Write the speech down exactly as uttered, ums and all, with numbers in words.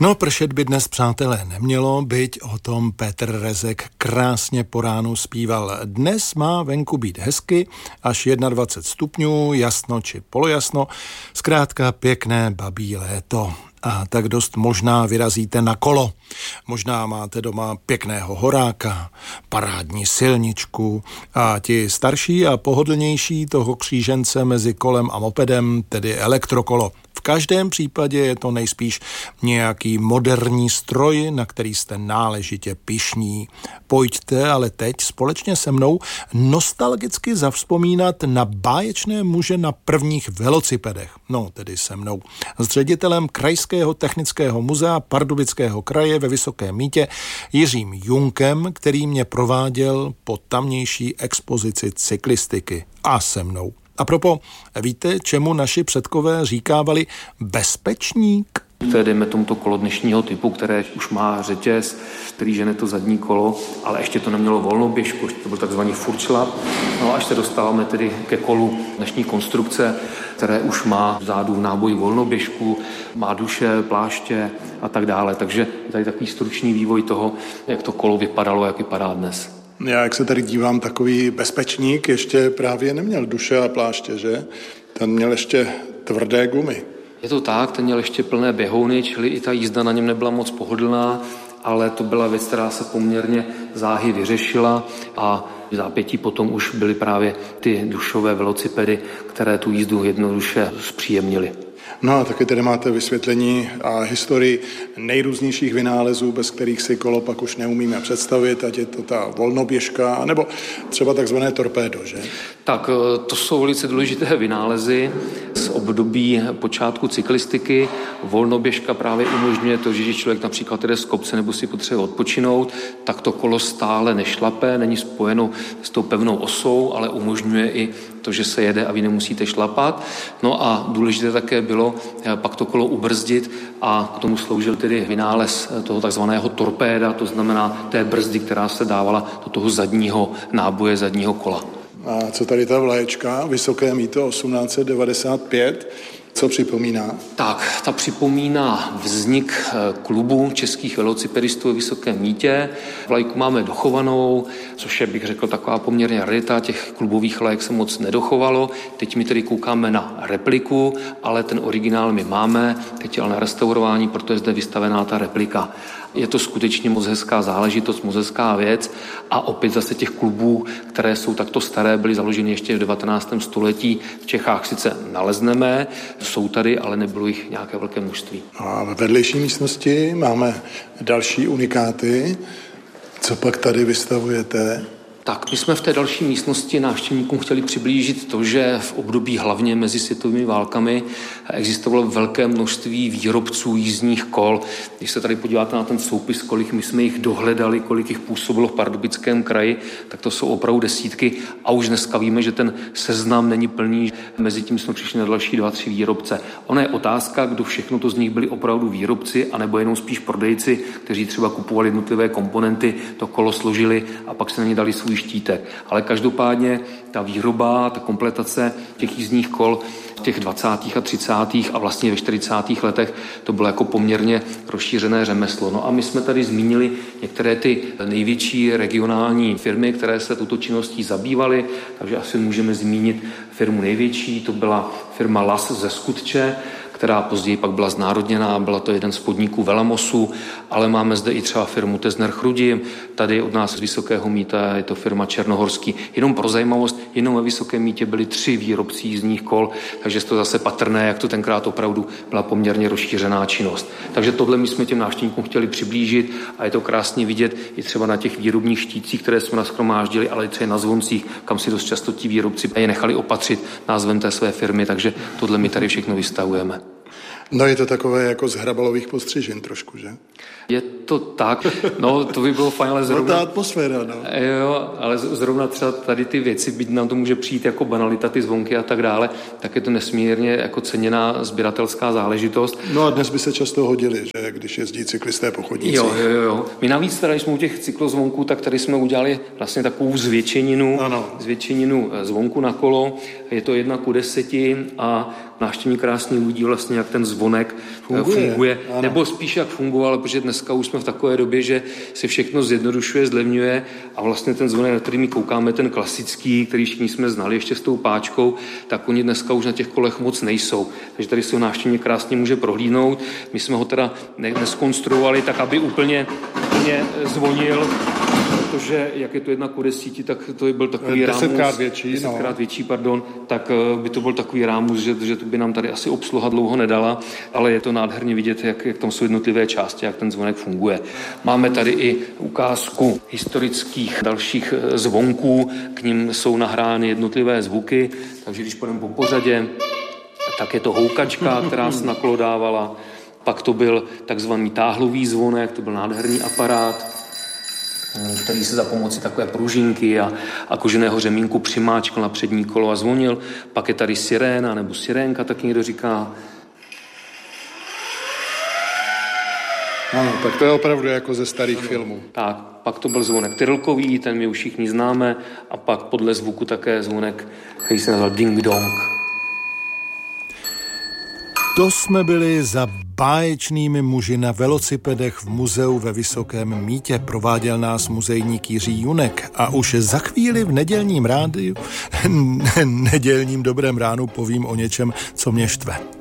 No, pršet by dnes, přátelé, nemělo, byť o tom Petr Rezek krásně po ránu zpíval. Dnes má venku být hezky, až dvacet jedna stupňů, jasno či polojasno, zkrátka pěkné babí léto. A tak dost možná vyrazíte na kolo. Možná máte doma pěkného horáka, parádní silničku a ti starší a pohodlnější toho křížence mezi kolem a mopedem, tedy elektrokolo. V každém případě je to nejspíš nějaký moderní stroj, na který jste náležitě pyšní. Pojďte ale teď společně se mnou nostalgicky zavzpomínat na báječné muže na prvních velocipedech. No, tedy se mnou. S ředitelem Krajského technického muzea Pardubického kraje ve Vysokém Mýtě Jiřím Junkem, který mě prováděl po tamnější expozici cyklistiky. A se mnou. A propo, víte, čemu naši předkové říkávali bezpečník? To je, dejme tomuto kolo dnešního typu, které už má řetěz, který žene to zadní kolo, ale ještě to nemělo volnou běžku, to byl takzvaný furčlap. No až se dostáváme tedy ke kolu dnešní konstrukce, které už má vzadu v náboji volnou běžku, má duše, pláště a tak dále. Takže je tady takový stručný vývoj toho, jak to kolo vypadalo, jak vypadá dnes. Já, jak se tady dívám, takový bezpečník ještě právě neměl duše a pláště, že? Ten měl ještě tvrdé gumy. Je to tak, ten měl ještě plné běhouny, čili i ta jízda na něm nebyla moc pohodlná, ale to byla věc, která se poměrně záhy vyřešila a v zápětí potom už byly právě ty dušové velocipedy, které tu jízdu jednoduše zpříjemnily. No a taky tady máte vysvětlení a historii nejrůznějších vynálezů, bez kterých si kolo pak už neumíme představit, ať je to ta volnoběžka, nebo třeba takzvané torpédo, že? Tak to jsou velice důležité vynálezy z období počátku cyklistiky. Volnoběžka právě umožňuje to, že když člověk například jde z kopce nebo si potřebuje odpočinout, tak to kolo stále nešlape, není spojeno s tou pevnou osou, ale umožňuje i to, že se jede a vy nemusíte šlapat. No a důležité také bylo pak to kolo ubrzdit a k tomu sloužil tedy vynález toho takzvaného torpéda, to znamená té brzdy, která se dávala do toho zadního náboje, zadního kola. A co tady ta vlaječka, Vysoké Mýto osmnáct set devadesát pět, co připomíná? Tak, ta připomíná vznik klubu českých velocipedistů ve Vysokém Mýtě. Vlajku máme dochovanou, což je, bych řekl, taková poměrně rarita. Těch klubových vlajek se moc nedochovalo. Teď my tedy koukáme na repliku, ale ten originál my máme. Teď je ale na restaurování, proto je zde vystavená ta replika. Je to skutečně moc hezká záležitost, moc hezká věc a opět zase těch klubů, které jsou takto staré, byly založeny ještě v devatenáctém století. V Čechách sice nalezneme, jsou tady, ale nebylo jich nějaké velké množství. A ve vedlejší místnosti máme další unikáty. Co pak tady vystavujete? Tak, my jsme v té další místnosti návštěvníkům chtěli přiblížit to, že v období hlavně mezi světovými válkami existovalo velké množství výrobců jízdních kol. Když se tady podíváte na ten soupis, kolik my jsme jich dohledali, kolik jich působilo v Pardubickém kraji, tak to jsou opravdu desítky a už dneska víme, že ten seznam není plný. Mezitím jsme přišli na další dva, tři výrobce. Ona je otázka, kdo všechno to z nich byli opravdu výrobci, anebo jenom spíš prodejci, kteří třeba kupovali jednotlivé komponenty, to kolo složili a pak se na ně dali svůj štítek. Ale každopádně ta výroba, ta kompletace těch jízdních kol v těch dvacátých a třicátých a vlastně ve čtyřicátých letech to bylo jako poměrně rozšířené řemeslo. No a my jsme tady zmínili některé ty největší regionální firmy, které se touto činností zabývaly, takže asi můžeme zmínit firmu největší, to byla firma Las ze Skutče, která později pak byla znárodněná, byla to jeden z podniků Velamosu, ale máme zde i třeba firmu Tezner Chrudi, tady od nás z Vysokého Mýta je to firma Černohorský. Jenom pro zajímavost, jenom ve Vysokém Mýtě byli tři výrobci jízdních kol, takže je to zase patrné, jak to tenkrát opravdu byla poměrně rozšířená činnost. Takže tohle my jsme těm návštěvníkům chtěli přiblížit a je to krásně vidět i třeba na těch výrobních štítcích, které jsme nashromáždili, ale i třeba na zvoncích, kam si dost často ti výrobci je nechali opatřit názvem té své firmy, takže tohle my tady všechno vystavujeme. No je to takové jako z hrabalových postřižin trošku, že? Je to tak, no to by bylo fajn, ale zrovna... No ta atmosféra, no. Jo, ale zrovna třeba tady ty věci, byť nám to může přijít jako banalita, ty zvonky a tak dále, tak je to nesmírně jako ceněná sběratelská záležitost. No a dnes by se často hodili, že když jezdí cyklisté po chodnících. Jo, jo, jo. My navíc tady jsme u těch cyklozvonků, tak tady jsme udělali vlastně takovou zvětšeninu, zvětšeninu zvonku na kolo. Je to jedna ku deseti a Návštěvník krásně uvidí vlastně, jak ten zvonek funguje, funguje nebo spíš jak fungoval, protože dneska už jsme v takové době, že se všechno zjednodušuje, zlevňuje a vlastně ten zvonek, na který my koukáme, ten klasický, který všichni jsme znali ještě s tou páčkou, tak oni dneska už na těch kolech moc nejsou. Takže tady se ho návštěvník krásně může prohlídnout. My jsme ho teda neskonstruovali tak, aby úplně, úplně zvonil, protože jak je to jedna ku desíti, tak to byl takový rámus. Desetkrát větší. Desetkrát no. větší, pardon, tak by to byl takový rámus, že, že to by nám tady asi obsluha dlouho nedala, ale je to nádherně vidět, jak, jak tam jsou jednotlivé části, jak ten zvonek funguje. Máme tady i ukázku historických dalších zvonků, k nim jsou nahrány jednotlivé zvuky, takže když půjdeme po pořadě, tak je to houkačka, která se naklodávala, pak to byl takzvaný táhlový zvonek, to byl nádherný aparát, který se za pomoci takové pružinky a, a koženého řemínku přimáčkl na přední kolo a zvonil. Pak je tady siréna nebo sirénka, tak někdo říká. Ano, tak to je opravdu jako ze starých ano. filmů. Tak, pak to byl zvonek tyrlkový, ten my už všichni známe, a pak podle zvuku také zvonek, který se nazval ding dong. To jsme byli za báječnými muži na velocipedech v muzeu ve Vysokém Mýtě. Prováděl nás muzejník Jiří Junek a už za chvíli v nedělním rádiu, nedělním dobrém ránu povím o něčem, co mě štve.